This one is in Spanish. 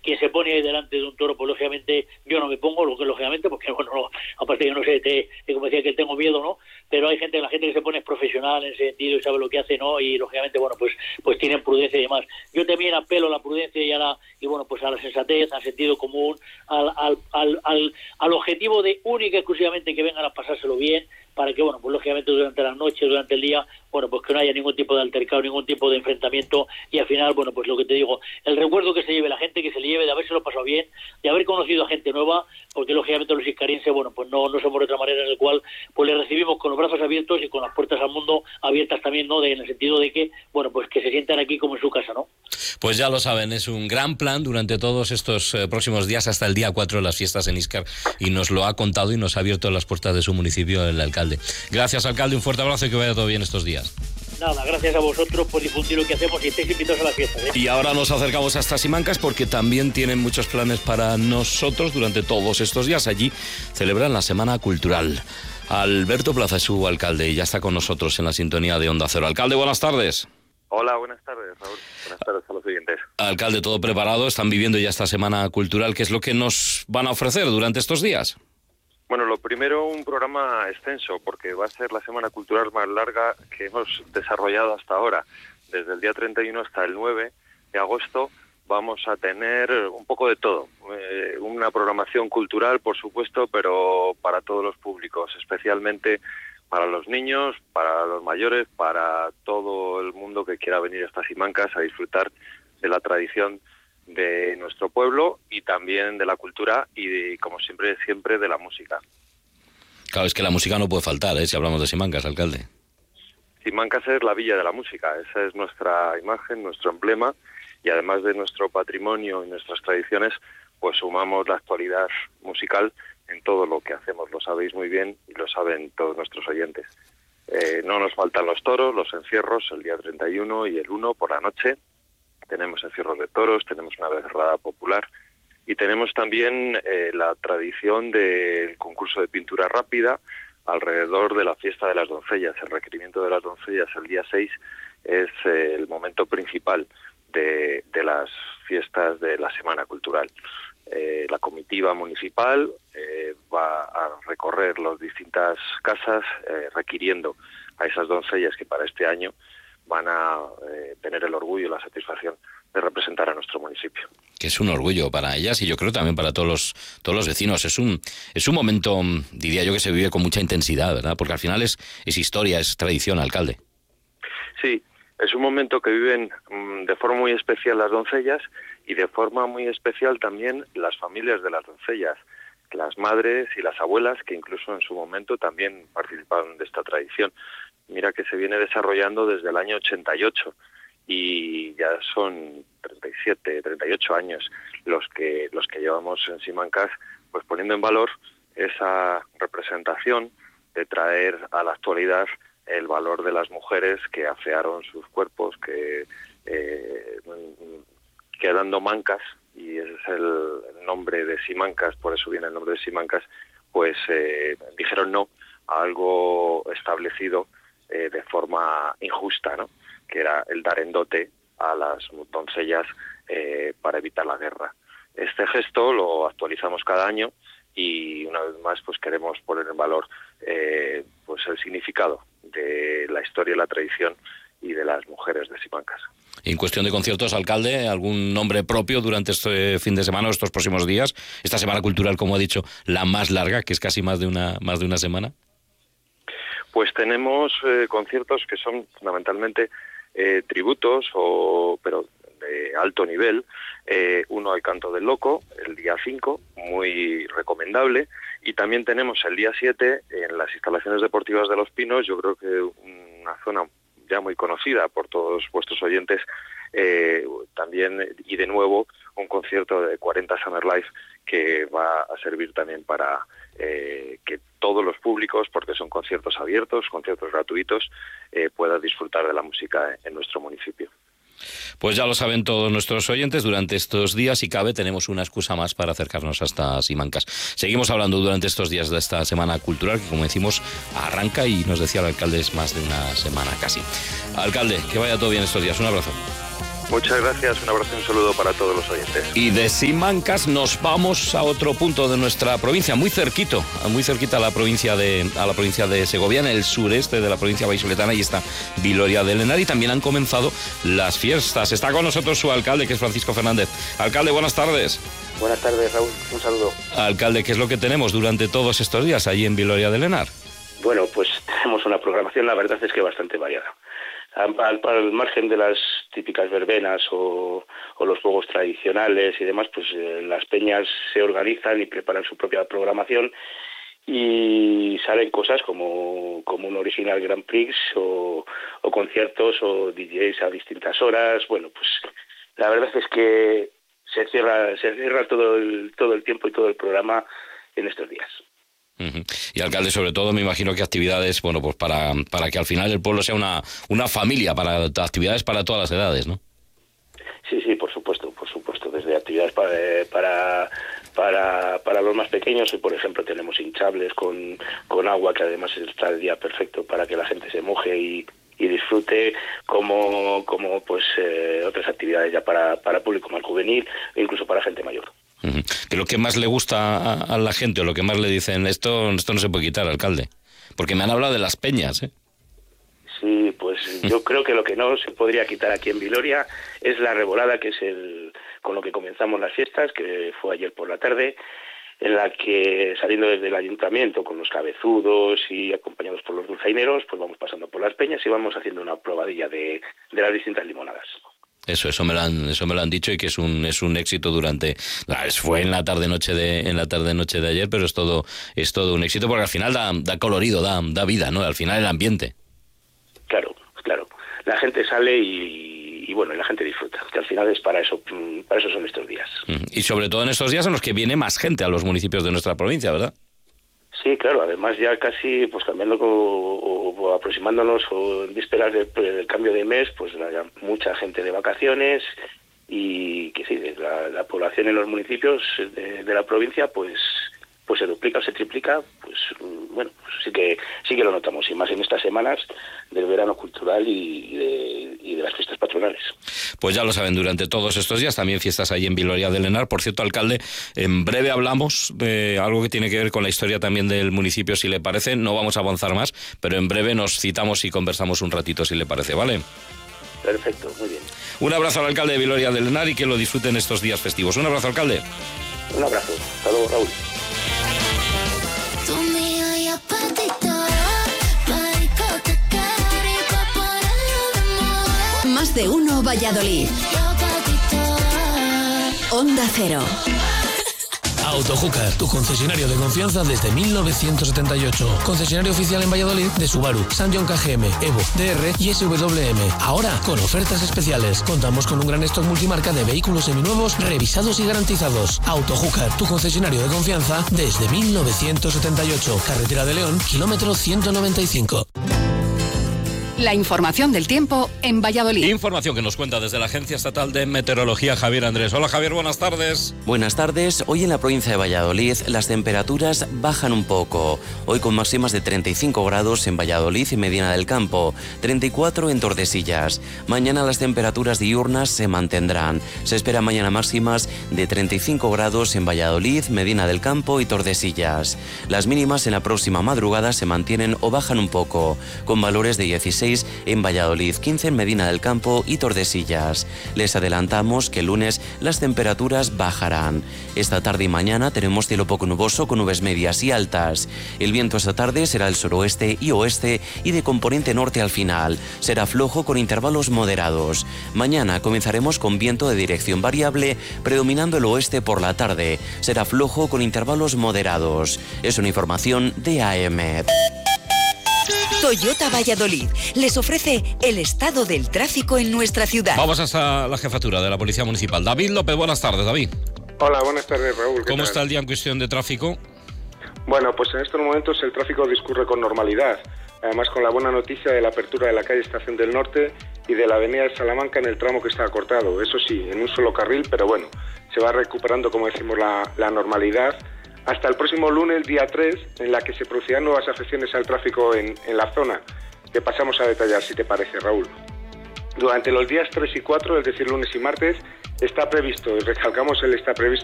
quien se pone delante de un toro, pues lógicamente yo no me pongo, lo que lógicamente, porque bueno, no, aparte que no sé, como decía, que tengo miedo, ¿no? Pero hay la gente que se pone es profesional en ese sentido y sabe lo que hace, ¿no? Y lógicamente, bueno, pues tienen prudencia y demás. Yo también apelo a la prudencia y bueno, pues a la sensatez, al sentido común, al objetivo de única y exclusivamente que vengan a pasárselo bien, para que, bueno, pues lógicamente durante la noche, durante el día, bueno, pues que no haya ningún tipo de altercado, ningún tipo de enfrentamiento, y al final, bueno, pues lo que te digo, el recuerdo que se lleve la gente, que se le lleve de habérselo pasado bien, de haber conocido a gente nueva, porque lógicamente los iscarienses, bueno, pues no somos de otra manera, en el cual pues le recibimos con los brazos abiertos y con las puertas al mundo abiertas también, ¿no? En el sentido de que, bueno, pues que se sientan aquí como en su casa, ¿no? Pues ya lo saben, es un gran plan durante todos estos próximos días, hasta el día 4 de las fiestas en Íscar, y nos lo ha contado y nos ha abierto las puertas de su municipio el alcalde. Gracias, alcalde, un fuerte abrazo y que vaya todo bien estos días. Nada, gracias a vosotros por difundir lo que hacemos y estéis invitados a las fiestas, ¿eh? Y ahora nos acercamos hasta Simancas porque también tienen muchos planes para nosotros durante todos estos días. Allí celebran la Semana Cultural. Alberto Plaza es su alcalde y ya está con nosotros en la sintonía de Onda Cero. Alcalde, buenas tardes. Hola, buenas tardes, Raúl. Buenas tardes a los oyentes. Alcalde, ¿todo preparado? ¿Están viviendo ya esta Semana Cultural? ¿Qué es lo que nos van a ofrecer durante estos días? Bueno, lo primero, un programa extenso, porque va a ser la Semana Cultural más larga que hemos desarrollado hasta ahora. Desde el día 31 hasta el 9 de agosto vamos a tener un poco de todo. Una programación cultural, por supuesto, pero para todos los públicos, especialmente para los niños, para los mayores, para todo el mundo que quiera venir a estas Simancas a disfrutar de la tradición de nuestro pueblo y también de la cultura y, como siempre, de la música. Claro, es que la música no puede faltar, si hablamos de Simancas, alcalde. Simancas es la villa de la música, esa es nuestra imagen, nuestro emblema, y además de nuestro patrimonio y nuestras tradiciones, pues sumamos la actualidad musical en todo lo que hacemos. Lo sabéis muy bien y lo saben todos nuestros oyentes. No nos faltan los toros, los encierros, el día 31 y el 1 por la noche. Tenemos encierros de toros, tenemos una becerrada popular y tenemos también la tradición del concurso de pintura rápida alrededor de la fiesta de las doncellas. El requerimiento de las doncellas el día 6 es el momento principal de las fiestas de la Semana Cultural. La comitiva municipal va a recorrer las distintas casas requiriendo a esas doncellas que para este año van a tener el orgullo y la satisfacción de representar a nuestro municipio. Que es un orgullo para ellas y yo creo también para todos los vecinos. Es un momento, diría yo, que se vive con mucha intensidad, ¿verdad? Porque al final es historia, es tradición, alcalde. Sí, es un momento que viven de forma muy especial las doncellas y de forma muy especial también las familias de las doncellas, las madres y las abuelas, que incluso en su momento también participaron de esta tradición. Mira que se viene desarrollando desde el año 88 y ya son 37, 38 años los que llevamos en Simancas, pues poniendo en valor esa representación de traer a la actualidad el valor de las mujeres que afearon sus cuerpos, que quedando mancas, y ese es el nombre de Simancas, por eso viene el nombre de Simancas, pues dijeron no a algo establecido de forma injusta, ¿no? Que era el dar en dote a las doncellas para evitar la guerra. Este gesto lo actualizamos cada año y una vez más pues queremos poner en valor pues el significado de la historia y la tradición y de las mujeres de Simancas. En cuestión de conciertos, alcalde, ¿algún nombre propio durante este fin de semana o estos próximos días? Esta Semana Cultural, como ha dicho, la más larga, que es casi más de una semana. Pues tenemos conciertos que son fundamentalmente tributos, pero de alto nivel. Uno al Canto del Loco, el día 5, muy recomendable. Y también tenemos el día 7 en las instalaciones deportivas de Los Pinos, yo creo que una zona ya muy conocida por todos vuestros oyentes, también, y de nuevo, un concierto de 40 Summer Life que va a servir también para que todos los públicos, porque son conciertos abiertos, conciertos gratuitos, puedan disfrutar de la música en nuestro municipio. Pues ya lo saben todos nuestros oyentes, durante estos días, si cabe, tenemos una excusa más para acercarnos hasta Simancas. Seguimos hablando durante estos días de esta Semana Cultural, que como decimos, arranca y nos decía el alcalde es más de una semana casi. Alcalde, que vaya todo bien estos días. Un abrazo. Muchas gracias, un abrazo y un saludo para todos los oyentes. Y de Simancas nos vamos a otro punto de nuestra provincia, muy cerquita a la provincia de Segovia, en el sureste de la provincia vallisoletana, y está Viloria del Henar, y también han comenzado las fiestas. Está con nosotros su alcalde, que es Francisco Fernández. Alcalde, buenas tardes. Buenas tardes, Raúl, un saludo. Alcalde, ¿qué es lo que tenemos durante todos estos días allí en Viloria del Henar? Bueno, pues tenemos una programación, la verdad es que bastante variada. Al margen de las típicas verbenas o los juegos tradicionales y demás, pues las peñas se organizan y preparan su propia programación y salen cosas como un original Grand Prix o conciertos o DJs a distintas horas. Bueno, pues la verdad es que se cierra todo el tiempo y todo el programa en estos días. Y alcalde, sobre todo, me imagino que actividades, bueno, pues para que al final el pueblo sea una familia, para actividades para todas las edades, ¿no? Sí, por supuesto, desde actividades para los más pequeños. Hoy, por ejemplo, tenemos hinchables con agua, que además está el día perfecto para que la gente se moje y disfrute, como pues otras actividades ya para público más juvenil e incluso para gente mayor. ¿Qué es lo que más le gusta a la gente, o lo que más le dicen? Esto no se puede quitar, alcalde, porque me han hablado de las peñas, ¿eh? Sí, pues yo creo que lo que no se podría quitar aquí en Viloria es la revolada, que es con lo que comenzamos las fiestas, que fue ayer por la tarde, en la que, saliendo desde el ayuntamiento con los cabezudos y acompañados por los dulzaineros, pues vamos pasando por las peñas y vamos haciendo una probadilla de las distintas limonadas. Eso me lo han dicho, y que es un éxito fue en la tarde noche de ayer, pero es todo un éxito, porque al final da colorido, da vida, ¿no? Al final el ambiente. Claro. La gente sale y bueno, y la gente disfruta, que al final es para eso son estos días. Y sobre todo en estos días en los que viene más gente a los municipios de nuestra provincia, ¿verdad? Sí, claro, además ya casi pues cambiando o aproximándonos o en vísperas del cambio de mes, pues ya mucha gente de vacaciones, y que sí, la población en los municipios de la provincia pues se duplica o se triplica, pues bueno, pues sí que lo notamos, y más en estas semanas del verano cultural y de las fiestas patronales. Pues ya lo saben, durante todos estos días también fiestas ahí en Viloria del Henar. Por cierto, alcalde, en breve hablamos de algo que tiene que ver con la historia también del municipio, si le parece. No vamos a avanzar más, pero en breve nos citamos y conversamos un ratito, si le parece, ¿vale? Perfecto, muy bien. Un abrazo al alcalde de Viloria del Henar, y que lo disfruten estos días festivos. Un abrazo, alcalde. Un abrazo. Hasta luego, Raúl. Más de uno Valladolid. Onda Cero. Autojúcar, tu concesionario de confianza desde 1978. Concesionario oficial en Valladolid de Subaru, Sanyong KGM, Evo, DR y SWM. Ahora con ofertas especiales. Contamos con un gran stock multimarca de vehículos seminuevos, revisados y garantizados. Autojúcar, tu concesionario de confianza desde 1978. Carretera de León, kilómetro 195. La información del tiempo en Valladolid. Información que nos cuenta desde la Agencia Estatal de Meteorología, Javier Andrés. Hola, Javier, buenas tardes. Buenas tardes. Hoy en la provincia de Valladolid las temperaturas bajan un poco. Hoy con máximas de 35 grados en Valladolid y Medina del Campo, 34 en Tordesillas. Mañana las temperaturas diurnas se mantendrán. Se espera mañana máximas de 35 grados en Valladolid, Medina del Campo y Tordesillas. Las mínimas en la próxima madrugada se mantienen o bajan un poco, con valores de 16 en Valladolid, 15 en Medina del Campo y Tordesillas. Les adelantamos que el lunes las temperaturas bajarán. Esta tarde y mañana tenemos cielo poco nuboso con nubes medias y altas. El viento esta tarde será del suroeste y oeste y de componente norte al final. Será flojo con intervalos moderados. Mañana comenzaremos con viento de dirección variable, predominando el oeste por la tarde. Será flojo con intervalos moderados. Es una información de AEMET. Toyota Valladolid les ofrece el estado del tráfico en nuestra ciudad. Vamos hasta la jefatura de la Policía Municipal. David López, buenas tardes, David. Hola, buenas tardes, Raúl. ¿Cómo está el día en cuestión de tráfico? Bueno, pues en estos momentos el tráfico discurre con normalidad. Además, con la buena noticia de la apertura de la calle Estación del Norte y de la avenida de Salamanca en el tramo que está cortado. Eso sí, en un solo carril, pero bueno, se va recuperando, como decimos, la normalidad. Hasta el próximo lunes, día 3, en la que se producirán nuevas afecciones al tráfico en la zona, que pasamos a detallar, si te parece, Raúl. Durante los días 3 y 4, es decir, lunes y martes, está previsto, y recalcamos está previsto